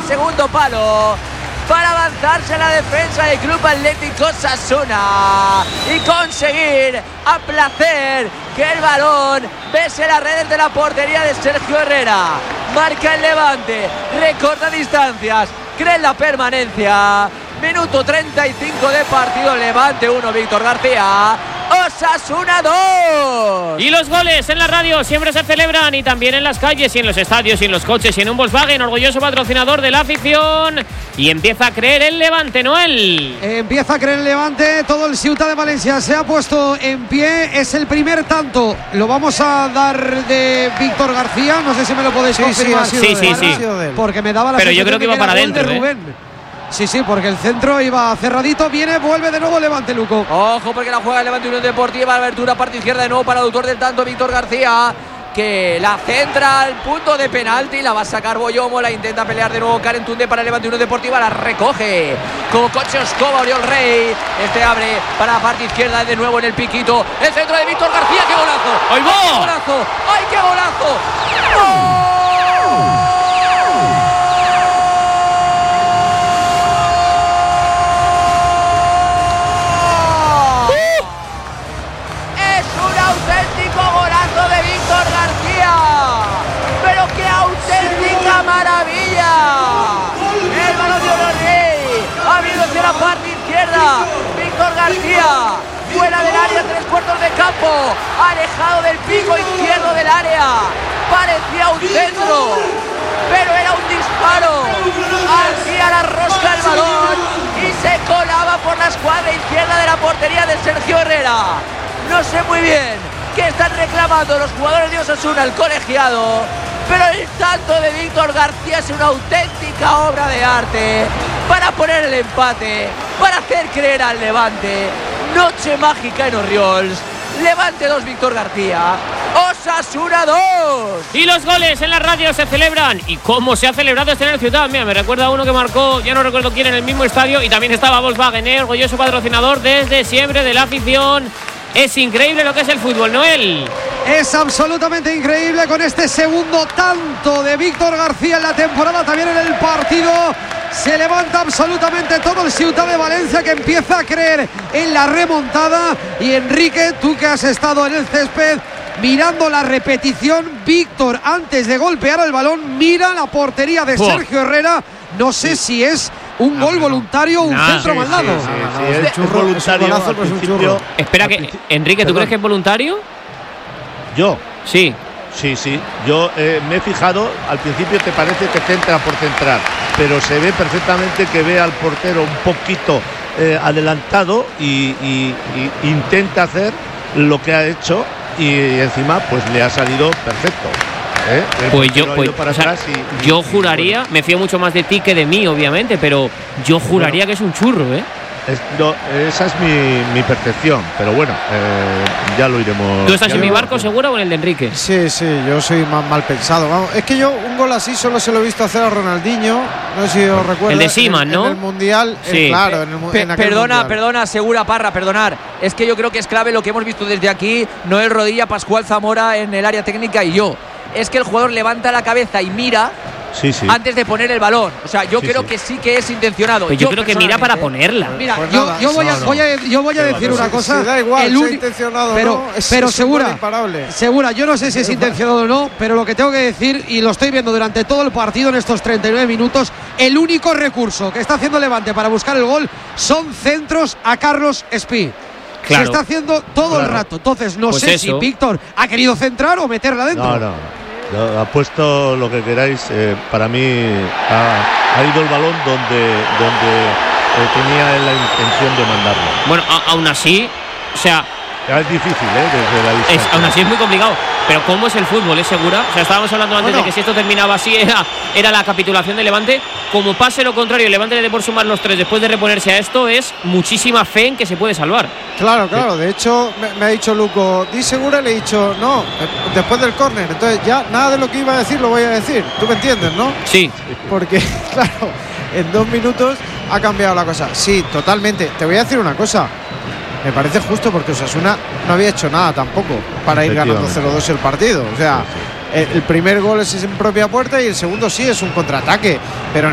segundo palo para avanzarse a la defensa del Club Atlético Osasuna y conseguir a placer que el balón bese las redes de la portería de Sergio Herrera. Marca el Levante, recorta distancias, cree en la permanencia. Minuto 35 de partido, Levante 1, Víctor García, Osasuna 2. Y los goles en la radio siempre se celebran, y también en las calles y en los estadios y en los coches y en un Volkswagen, orgulloso patrocinador de la afición. Y empieza a creer el Levante, Noel. Empieza a creer el Levante, todo el Ciutat de Valencia se ha puesto en pie. Es el primer tanto, lo vamos a dar de Víctor García, no sé si me lo podéis confirmar. Sí. Porque me daba la pero yo creo que iba para adentro, Sí, porque el centro iba cerradito. Vuelve de nuevo Levante, Luco. Ojo, porque la juega el Levante Unión Deportiva. Abertura parte izquierda de nuevo para el autor del tanto, Víctor García, que la centra al punto de penalti. La va a sacar Boyomo, la intenta pelear de nuevo Karen Tunde para el Levante Unión Deportiva. La recoge con coche Oscoba, Oriol Rey. Abre para la parte izquierda de nuevo en el piquito. El centro de Víctor García. ¡Qué golazo! ¡Ay, qué golazo! ¡Ay, qué golazo! ¡Oh! La parte izquierda, Víctor García, fuera del área, 3/4 de campo, alejado del pico izquierdo del área, parecía un centro, pero era un disparo, hacía la rosca el balón y se colaba por la escuadra izquierda de la portería de Sergio Herrera. No sé muy bien qué están reclamando los jugadores de Osasuna, el colegiado, pero el tanto de Víctor García es una auténtica obra de arte para poner el empate, para hacer creer al Levante. Noche mágica en Orriols. Levante 2, Víctor García, Osasuna 2. Y los goles en la radio se celebran. ¿Y cómo se ha celebrado este en el Ciutat? Mira, me recuerda a uno que marcó, ya no recuerdo quién, en el mismo estadio. Y también estaba Volkswagen, orgulloso patrocinador desde siempre de la afición. Es increíble lo que es el fútbol, Noel. Es absolutamente increíble con este segundo tanto de Víctor García en la temporada, también en el partido. Se levanta absolutamente todo el Ciutat de Valencia, que empieza a creer en la remontada. Y Enrique, tú que has estado en el césped mirando la repetición, Víctor, antes de golpear el balón, mira la portería de Sergio Herrera. No sé si es un gol voluntario o un centro mal dado. Es voluntario al principio. Espera, que Enrique, ¿tú crees que es voluntario? ¿Yo? Sí. Sí. Yo me he fijado, al principio te parece que centra por centrar, pero se ve perfectamente que ve al portero un poquito adelantado y intenta hacer lo que ha hecho, y encima pues le ha salido perfecto. Pues yo juraría, me fío mucho más de ti que de mí, obviamente, pero yo juraría que es un churro, esa es mi percepción, pero bueno, ya lo iremos. ¿Tú estás en mi barco seguro o en el de Enrique? Sí, yo soy más mal pensado. Vamos, es que yo un gol así solo se lo he visto hacer a Ronaldinho, no sé si os recuerdo. El de Seaman, ¿no? En el Mundial, sí. Claro, Perdona, Segura Parra, perdonar. Es que yo creo que es clave lo que hemos visto desde aquí, Noel Rodilla, Pascual Zamora en el área técnica y yo. Es que el jugador levanta la cabeza y mira antes de poner el balón. O sea, yo creo que sí que es intencionado. Pues yo creo que mira para ponerla. Mira, pues yo voy a decir una cosa. Da igual, si es intencionado pero Segura, yo no sé si es intencionado o no, pero lo que tengo que decir, y lo estoy viendo durante todo el partido en estos 39 minutos, el único recurso que está haciendo Levante para buscar el gol son centros a Carlos Espí. Claro. Se está haciendo todo el rato. Entonces no sé si Víctor ha querido centrar o meterla dentro. No. Yo apuesto lo que queráis. Para mí ha ido el balón donde tenía la intención de mandarlo. Bueno, aún así, o sea, es difícil, desde la distancia. Aún así es muy complicado. Pero ¿cómo es el fútbol? ¿Es segura? O sea, estábamos hablando antes de que si esto terminaba así era la capitulación de Levante. Como pase lo contrario, Levante le dé por sumar los 3 después de reponerse a esto, es muchísima fe en que se puede salvar. Claro. De hecho, me ha dicho Luco, di segura, y le he dicho, no, después del córner. Entonces ya nada de lo que iba a decir lo voy a decir. ¿Tú me entiendes, no? Sí. Porque, claro, en 2 minutos ha cambiado la cosa. Sí, totalmente. Te voy a decir una cosa. Me parece justo porque Osasuna no había hecho nada tampoco para ir ganando 0-2 el partido. O sea, el primer gol es en propia puerta y el segundo sí es un contraataque. Pero